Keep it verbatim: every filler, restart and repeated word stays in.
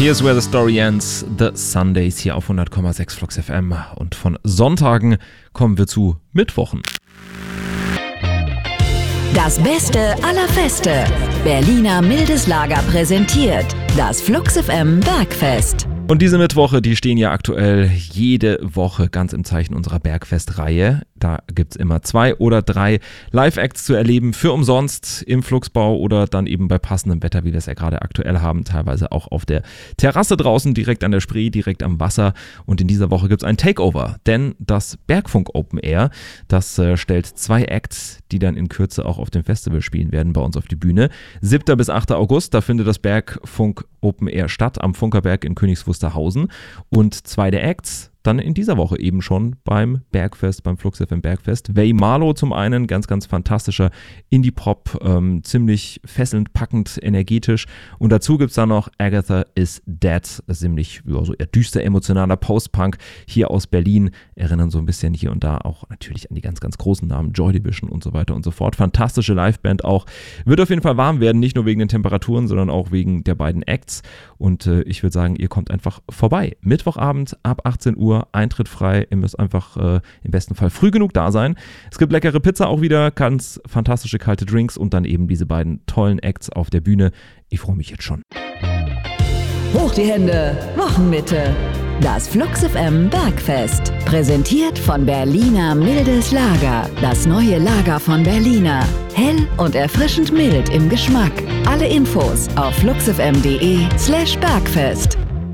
Here's where the story ends. The Sundays hier auf hundert Komma sechs Flux F M. Und von Sonntagen kommen wir zu Mittwochen. Das Beste aller Feste. Berliner Mildes Lager präsentiert das Flux F M Bergfest. Und diese Mittwoche, die stehen ja aktuell jede Woche ganz im Zeichen unserer Bergfest-Reihe. Da gibt es immer zwei oder drei Live-Acts zu erleben, für umsonst im Fluxbau oder dann eben bei passendem Wetter, wie wir es ja gerade aktuell haben, teilweise auch auf der Terrasse draußen, direkt an der Spree, direkt am Wasser. Und in dieser Woche gibt es ein Takeover, denn das Bergfunk Open Air, das äh, stellt zwei Acts, die dann in Kürze auch auf dem Festival spielen werden, bei uns auf die Bühne. siebter bis achter August, da findet das Bergfunk Open Air statt, am Funkerberg in Königs Wusterhausen. Und zwei der Acts dann in dieser Woche eben schon beim Bergfest, beim Flux F M Bergfest. Wei Marlow zum einen, ganz, ganz fantastischer Indie-Pop, ähm, ziemlich fesselnd, packend, energetisch. Und dazu gibt es dann noch Agatha is Dead, ziemlich ja, so eher düster emotionaler Post-Punk hier aus Berlin. Erinnern so ein bisschen hier und da auch natürlich an die ganz, ganz großen Namen, Joy Division und so weiter und so fort. Fantastische Liveband auch. Wird auf jeden Fall warm werden, nicht nur wegen den Temperaturen, sondern auch wegen der beiden Acts. Und äh, ich würde sagen, ihr kommt einfach vorbei. Mittwochabend ab achtzehn Uhr. Eintritt frei, ihr müsst einfach äh, im besten Fall früh genug da sein. Es gibt leckere Pizza auch wieder, ganz fantastische kalte Drinks und dann eben diese beiden tollen Acts auf der Bühne. Ich freue mich jetzt schon. Hoch die Hände, Wochenmitte. Das Flux F M Bergfest. Präsentiert von Berliner Mildes Lager. Das neue Lager von Berliner. Hell und erfrischend mild im Geschmack. Alle Infos auf fluxfm punkt de slash Bergfest.